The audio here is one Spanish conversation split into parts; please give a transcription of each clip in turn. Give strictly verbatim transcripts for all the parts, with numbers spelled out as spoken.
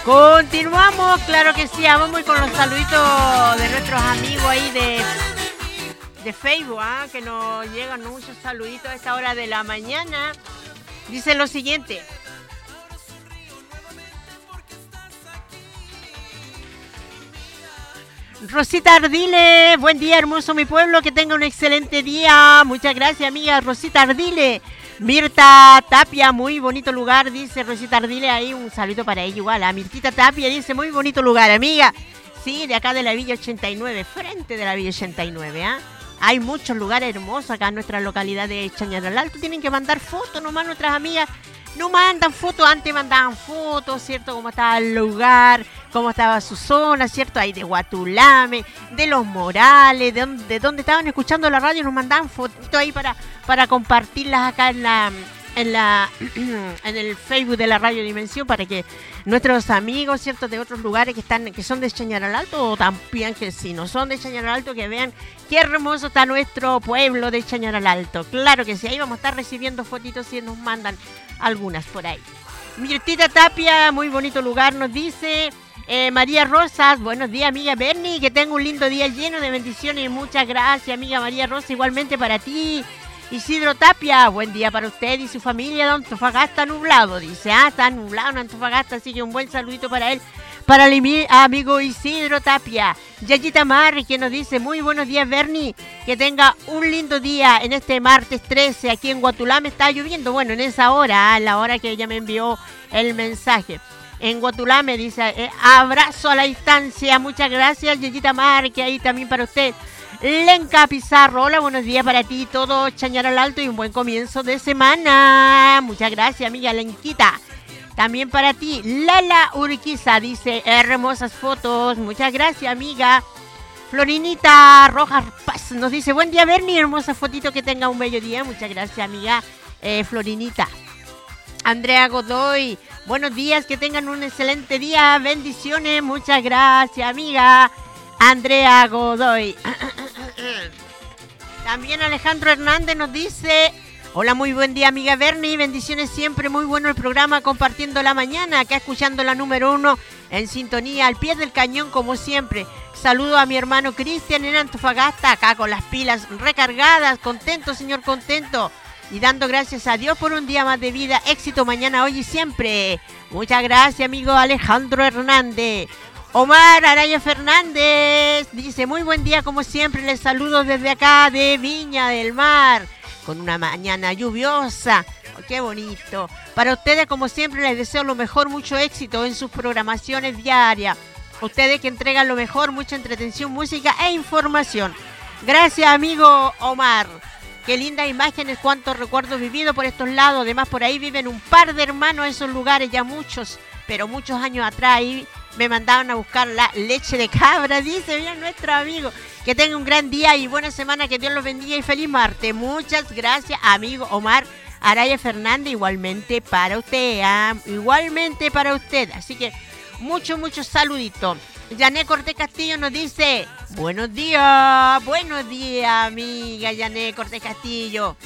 Continuamos, claro que sí, vamos con los saluditos de nuestros amigos ahí de, de Facebook, ¿eh? Que nos llegan muchos saluditos a esta hora de la mañana. Dice lo siguiente. Rosita Ardile, buen día hermoso mi pueblo, que tenga un excelente día. Muchas gracias amiga Rosita Ardile. Mirta Tapia, muy bonito lugar, dice Rosita Ardile, ahí un saludo para ella igual. A Mirtita Tapia dice, muy bonito lugar, amiga. Sí, de acá de la Villa ochenta y nueve, frente de la Villa ochenta y nueve, ¿ah? ¿eh? Hay muchos lugares hermosos acá en nuestra localidad de Chañaral Alto. Tienen que mandar fotos nomás nuestras amigas. No mandan fotos, antes mandaban fotos, ¿cierto? Cómo estaba el lugar, cómo estaba su zona, ¿cierto? Ahí de Guatulame, de Los Morales, de donde, de donde estaban escuchando la radio, nos mandaban fotitos ahí para, para compartirlas acá en la en la en el Facebook de la Radio Dimensión, para que nuestros amigos, ¿cierto? De otros lugares que están que son de Chañaral Alto, o también que si no son de Chañaral Alto, que vean qué hermoso está nuestro pueblo de Chañaral Alto. Claro que sí, ahí vamos a estar recibiendo fotitos si nos mandan algunas por ahí. Mirtita Tapia, muy bonito lugar, nos dice. Eh, María Rosas, buenos días amiga Bernie, que tenga un lindo día lleno de bendiciones y muchas gracias amiga María Rosa, igualmente para ti. Isidro Tapia, buen día para usted y su familia de Antofagasta, nublado, dice, ah, está nublado en Antofagasta, así que un buen saludito para él, para el amigo Isidro Tapia. Yayita Mar, que nos dice, muy buenos días Bernie, que tenga un lindo día en este martes trece, aquí en Guatulame está lloviendo, bueno, en esa hora, en la hora que ella me envió el mensaje. En Guatulame dice, eh, abrazo a la distancia, muchas gracias Yayita Mar, que ahí también para usted. Lenca Pizarro, hola, buenos días para ti, todo Chañaral Alto y un buen comienzo de semana. Muchas gracias, amiga Lenquita. También para ti, Lala Urquiza, dice, hermosas fotos. Muchas gracias, amiga. Florinita Rojas Paz nos dice, buen día, Bernie, hermosa fotito, que tenga un bello día. Muchas gracias, amiga eh, Florinita. Andrea Godoy, buenos días, que tengan un excelente día. Bendiciones, muchas gracias, amiga Andrea Godoy. También Alejandro Hernández nos dice, hola, muy buen día amiga Bernie, bendiciones siempre, muy bueno el programa, compartiendo la mañana, acá escuchando la número uno, en sintonía, al pie del cañón como siempre. Saludo a mi hermano Cristian en Antofagasta, acá con las pilas recargadas, contento señor, contento, y dando gracias a Dios por un día más de vida, éxito mañana, hoy y siempre. Muchas gracias amigo Alejandro Hernández. Omar Araya Fernández dice, muy buen día como siempre, les saludo desde acá de Viña del Mar, con una mañana lluviosa. Oh, qué bonito. Para ustedes como siempre les deseo lo mejor, mucho éxito en sus programaciones diarias. Ustedes que entregan lo mejor, mucha entretención, música e información. Gracias amigo Omar. Qué lindas imágenes, cuántos recuerdos vividos por estos lados. Además por ahí viven un par de hermanos en esos lugares, ya muchos, pero muchos años atrás. Y me mandaban a buscar la leche de cabra, dice, mira nuestro amigo. Que tenga un gran día y buena semana, que Dios los bendiga y feliz martes. Muchas gracias, amigo Omar Araya Fernández, igualmente para usted, ¿eh? igualmente para usted. Así que muchos, muchos saluditos. Yané Cortés Castillo nos dice, buenos días, buenos días, amiga Yané Cortés Castillo.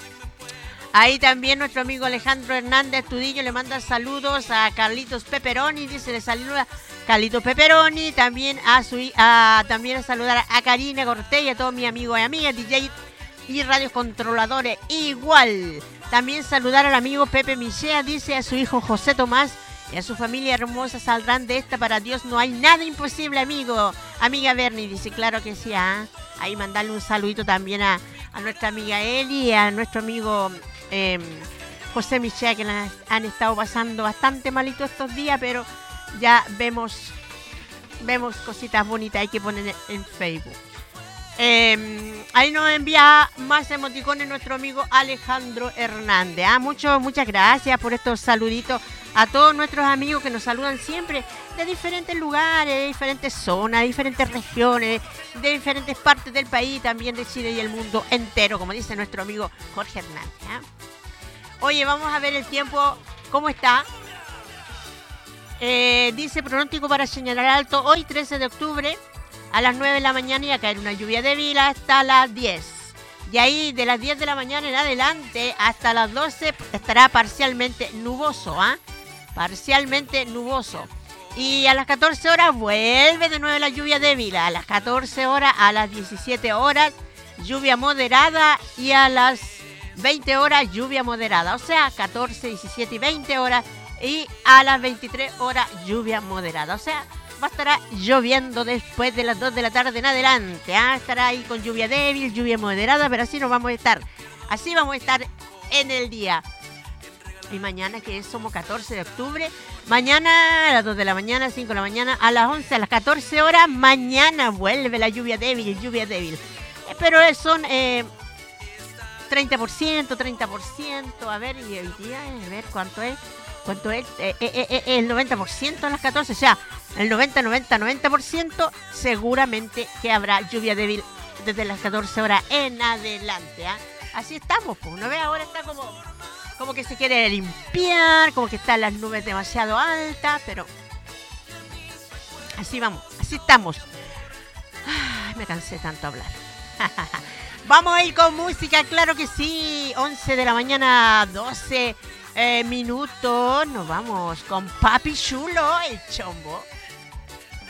Ahí también nuestro amigo Alejandro Hernández Tudillo le manda saludos a Carlitos Pepperoni, dice, le saluda Carlitos Pepperoni, también a su a, también a saludar a Karina Cortés y a todos mis amigos y amigas, D J y radios controladores, igual. También saludar al amigo Pepe Michea, dice, a su hijo José Tomás y a su familia hermosa, saldrán de esta, para Dios no hay nada imposible, amigo. Amiga Bernie, dice, claro que sí, ¿eh? Ahí mandarle un saludito también a, a nuestra amiga Eli y a nuestro amigo Eh, José Michel, que la han estado pasando bastante malito estos días, pero ya vemos vemos cositas bonitas, hay que poner en Facebook. Eh, ahí nos envía más emoticones nuestro amigo Alejandro Hernández. Ah, mucho, muchas gracias por estos saluditos a todos nuestros amigos que nos saludan siempre de diferentes lugares, de diferentes zonas, de diferentes regiones, de diferentes partes del país, también de Chile y el mundo entero, como dice nuestro amigo Jorge Hernández. ¿eh? Oye, vamos a ver el tiempo, ¿cómo está? Eh, dice pronóstico para Chañaral Alto, hoy trece de octubre, a las nueve de la mañana, y a caer una lluvia débil hasta las diez. Y ahí de las diez de la mañana en adelante hasta las doce estará parcialmente nuboso, ¿ah? ¿eh? Parcialmente nuboso. Y a las catorce horas vuelve de nuevo la lluvia débil. A las catorce horas, a las diecisiete horas, lluvia moderada. Y a las veinte horas, lluvia moderada. O sea, catorce, diecisiete y veinte horas. Y a las veintitrés horas, lluvia moderada. O sea, va a estar lloviendo después de las dos de la tarde en adelante. ¿eh? Estará ahí con lluvia débil, lluvia moderada, pero así nos vamos a estar. Así vamos a estar en el día. Y mañana, que somos catorce de octubre, mañana a las dos de la mañana, cinco de la mañana, a las once, a las catorce horas, mañana vuelve la lluvia débil, lluvia débil. Eh, pero son eh, treinta por ciento, treinta por ciento, a ver, y hoy día, a ver cuánto es, cuánto es, eh, eh, eh, el noventa por ciento a las catorce, o sea, el noventa, noventa, noventa por ciento seguramente que habrá lluvia débil desde las catorce horas en adelante. ¿eh? Así estamos, pues, ¿no ve? Ahora está como... Como que se quiere limpiar, como que están las nubes demasiado altas, pero así vamos, así estamos. Ay, me cansé tanto hablar. Vamos a ir con música, claro que sí. once de la mañana, doce eh, minutos. Nos vamos con Papi Chulo, el chombo.